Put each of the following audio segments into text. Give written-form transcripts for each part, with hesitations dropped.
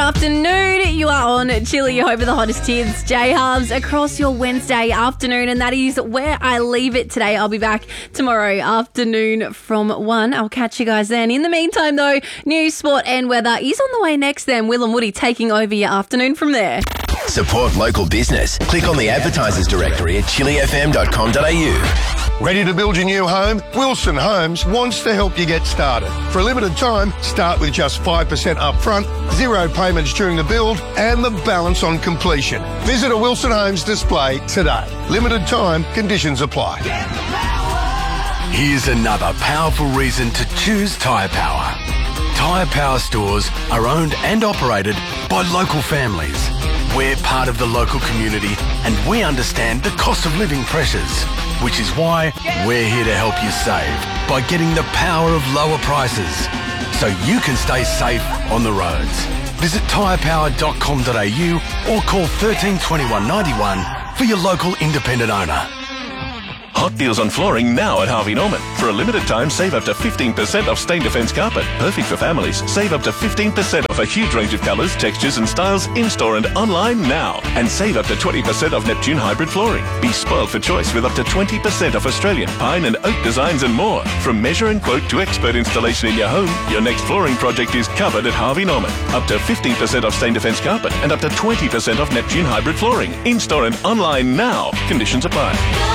afternoon. You are on Chilli, your home of the hottest hits. J-Hubs across your Wednesday afternoon, and that is where I leave it today. I'll be back tomorrow afternoon from 1. I'll catch you guys then. In the meantime, though, news, sport and weather is on the way next then. Will and Woody taking over your afternoon from there. Support local business. Click on the advertisers directory at chillifm.com.au. Ready to build your new home? Wilson Homes wants to help you get started. For a limited time, start with just 5% up front, 0 payments during the build, and the balance on completion. Visit a Wilson Homes display today. Limited time, conditions apply. Here's another powerful reason to choose Tyre Power. Tyre Power stores are owned and operated by local families. We're part of the local community and we understand the cost of living pressures, which is why we're here to help you save by getting the power of lower prices so you can stay safe on the roads. Visit tyrepower.com.au or call 13 21 91 for your local independent owner. Hot deals on flooring now at Harvey Norman. For a limited time, save up to 15% off Stain Defence carpet. Perfect for families. Save up to 15% off a huge range of colours, textures and styles in-store and online now. And save up to 20% off Neptune hybrid flooring. Be spoiled for choice with up to 20% off Australian pine and oak designs and more. From measure and quote to expert installation in your home, your next flooring project is covered at Harvey Norman. Up to 15% off Stain Defence carpet and up to 20% off Neptune hybrid flooring. In-store and online now. Conditions apply.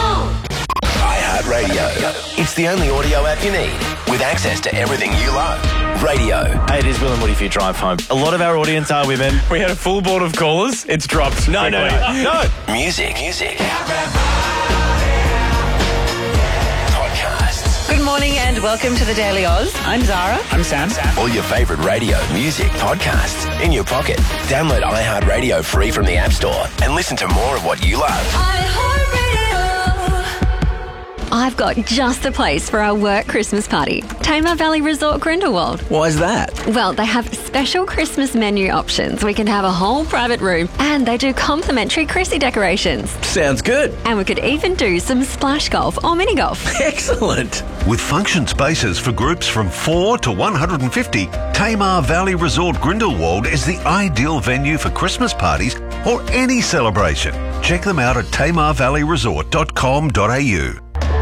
Radio. It's the only audio app you need with access to everything you love. Radio. Hey, it is Will and Woody for your drive home. A lot of our audience are women. We had a full board of callers. It's dropped. No. Music. Podcasts. Good morning and welcome to the Daily Oz. I'm Zara. I'm Sam. All your favourite radio, music, podcasts in your pocket. Download iHeartRadio free from the App Store and listen to more of what you love. I've got just the place for our work Christmas party. Tamar Valley Resort Grindelwald. Why's that? Well, they have special Christmas menu options. We can have a whole private room and they do complimentary Chrissy decorations. Sounds good. And we could even do some splash golf or mini golf. Excellent. With function spaces for groups from 4 to 150, Tamar Valley Resort Grindelwald is the ideal venue for Christmas parties or any celebration. Check them out at tamarvalleyresort.com.au.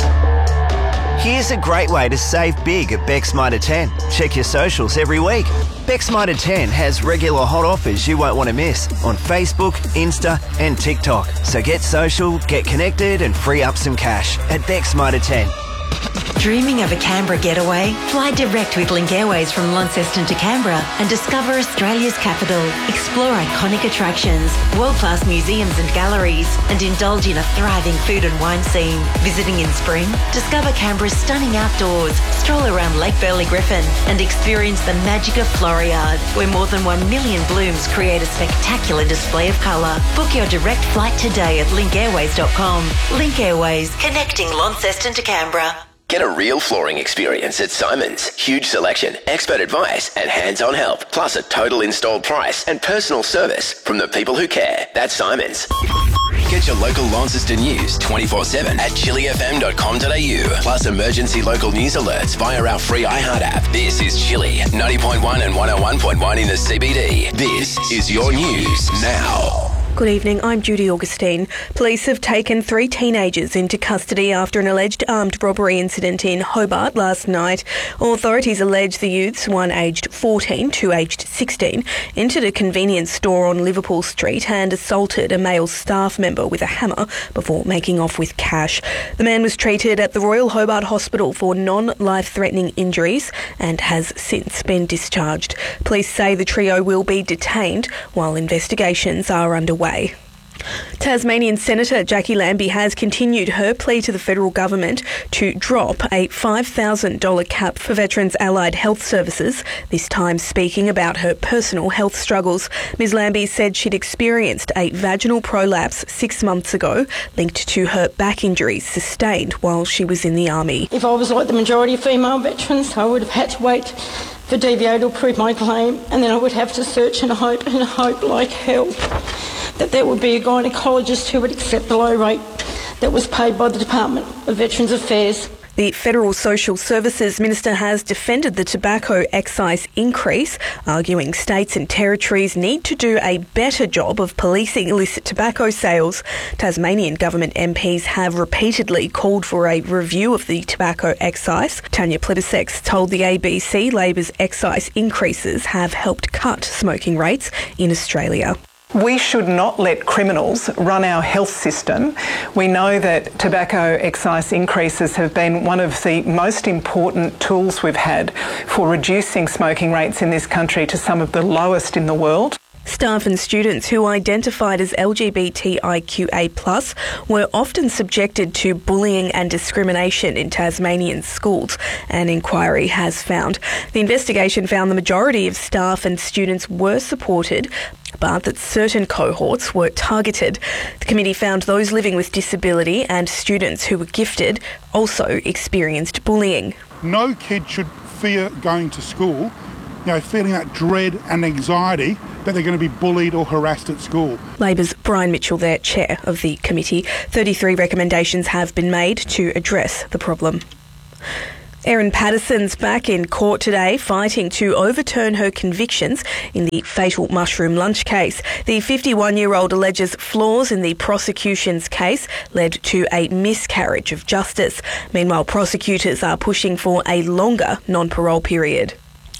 Here's a great way to save big at Beck's Mitre 10. Check your socials every week. Beck's Mitre 10 has regular hot offers you won't want to miss on Facebook, Insta and TikTok. So get social, get connected and free up some cash at Beck's Mitre 10. Dreaming of a Canberra getaway? Fly direct with Link Airways from Launceston to Canberra and discover Australia's capital. Explore iconic attractions, world-class museums and galleries, and indulge in a thriving food and wine scene. Visiting in spring? Discover Canberra's stunning outdoors, stroll around Lake Burley Griffin, and experience the magic of Floriade, where more than 1 million blooms create a spectacular display of colour. Book your direct flight today at linkairways.com. Link Airways, connecting Launceston to Canberra. Get a real flooring experience at Simon's. Huge selection, expert advice, and hands-on help. Plus a total installed price and personal service from the people who care. That's Simon's. Get your local Launceston news 24/7 at chillifm.com.au. Plus emergency local news alerts via our free iHeart app. This is Chilli, 90.1 and 101.1 in the CBD. This is your news now. Good evening, I'm Judy Augustine. Police have taken 3 teenagers into custody after an alleged armed robbery incident in Hobart last night. Authorities allege the youths, one aged 14, two aged 16, entered a convenience store on Liverpool Street and assaulted a male staff member with a hammer before making off with cash. The man was treated at the Royal Hobart Hospital for non-life-threatening injuries and has since been discharged. Police say the trio will be detained while investigations are underway. Tasmanian Senator Jackie Lambie has continued her plea to the federal government to drop a $5,000 cap for Veterans Allied Health Services, this time speaking about her personal health struggles. Ms Lambie said she'd experienced a vaginal prolapse 6 months ago, linked to her back injuries sustained while she was in the Army. If I was like the majority of female veterans, I would have had to wait for DVA to approve my claim, and then I would have to search and hope like hell that there would be a gynaecologist who would accept the low rate that was paid by the Department of Veterans Affairs. The Federal Social Services Minister has defended the tobacco excise increase, arguing states and territories need to do a better job of policing illicit tobacco sales. Tasmanian government MPs have repeatedly called for a review of the tobacco excise. Tanya Plibersek told the ABC Labor's excise increases have helped cut smoking rates in Australia. We should not let criminals run our health system. We know that tobacco excise increases have been one of the most important tools we've had for reducing smoking rates in this country to some of the lowest in the world. Staff and students who identified as LGBTIQA+ were often subjected to bullying and discrimination in Tasmanian schools, an inquiry has found. The investigation found the majority of staff and students were supported, but that certain cohorts were targeted. The committee found those living with disability and students who were gifted also experienced bullying. No kid should fear going to school, feeling that dread and anxiety that they're going to be bullied or harassed at school. Labor's Brian Mitchell, their chair of the committee. 33 recommendations have been made to address the problem. Erin Patterson's back in court today fighting to overturn her convictions in the fatal mushroom lunch case. The 51-year-old alleges flaws in the prosecution's case led to a miscarriage of justice. Meanwhile, prosecutors are pushing for a longer non-parole period.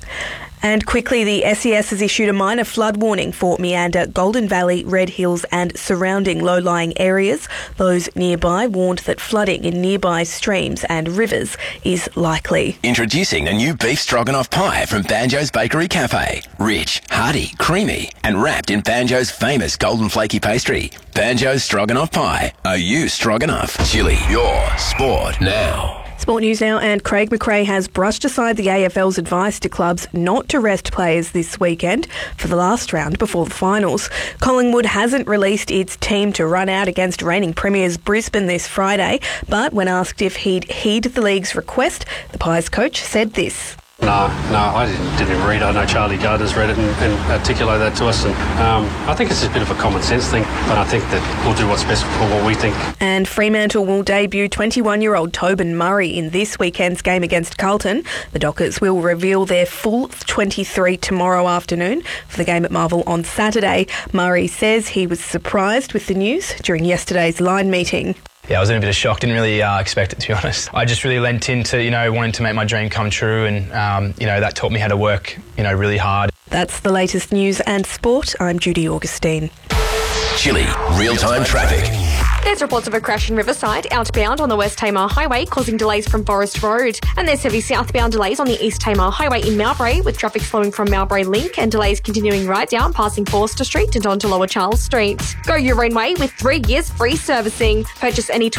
And quickly, the SES has issued a minor flood warning for Meander, Golden Valley, Red Hills and surrounding low-lying areas. Those nearby warned that flooding in nearby streams and rivers is likely. Introducing a new beef stroganoff pie from Banjo's Bakery Cafe. Rich, hearty, creamy and wrapped in Banjo's famous golden flaky pastry. Banjo's Stroganoff Pie. Are you stroganoff? Chili, your sport now. Sport News now, and Craig McRae has brushed aside the AFL's advice to clubs not to rest players this weekend for the last round before the finals. Collingwood hasn't released its team to run out against reigning premiers Brisbane this Friday, but when asked if he'd heed the league's request, the Pies coach said this. No, I didn't even read it. I know Charlie Gardner's read it and articulated that to us. And I think it's a bit of a common sense thing, but I think that we'll do what's best for what we think. And Fremantle will debut 21-year-old Tobin Murray in this weekend's game against Carlton. The Dockers will reveal their full 23 tomorrow afternoon for the game at Marvel on Saturday. Murray says he was surprised with the news during yesterday's line meeting. Yeah, I was in a bit of shock. Didn't really expect it, to be honest. I just really lent into, wanting to make my dream come true, and, that taught me how to work, really hard. That's the latest news and sport. I'm Judy Augustine. Chili, real-time traffic. There's reports of a crash in Riverside, outbound on the West Tamar Highway, causing delays from Forest Road. And there's heavy southbound delays on the East Tamar Highway in Mowbray, with traffic flowing from Mowbray Link and delays continuing right down, passing Forster Street and onto Lower Charles Street. Go your own way with 3 years free servicing. Purchase any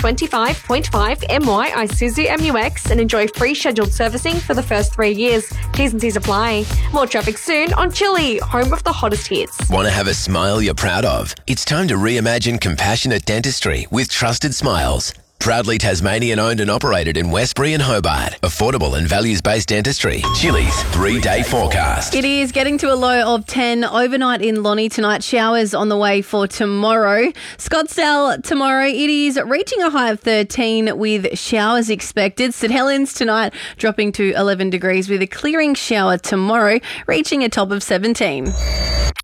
25.5 MY Isuzu MUX and enjoy free scheduled servicing for the first 3 years. T's and C's apply. More traffic soon on Chili, home of the hottest hits. Want to have a smile you're proud of? It's time to reimagine compassionate dentistry with Trusted Smiles. Proudly Tasmanian owned and operated in Westbury and Hobart. Affordable and values-based dentistry. Chili's 3-day forecast. It is getting to a low of 10 overnight in Lonnie tonight. Showers on the way for tomorrow. Scottsdale tomorrow, it is reaching a high of 13 with showers expected. St Helens tonight dropping to 11 degrees with a clearing shower tomorrow, reaching a top of 17.